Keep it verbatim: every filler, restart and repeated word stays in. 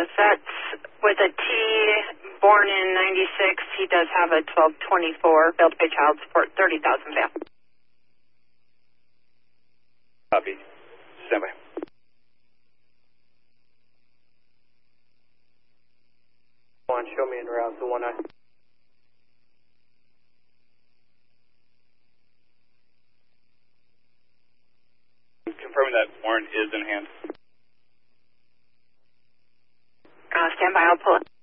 that's with a T, born in ninety-six. He does have a twelve twenty-four, failed to pay child support, thirty thousand bail. Copy. Stand by. One, show me en route to one nine. Confirming that warrant is in hand. Uh, stand by, I'll pull it.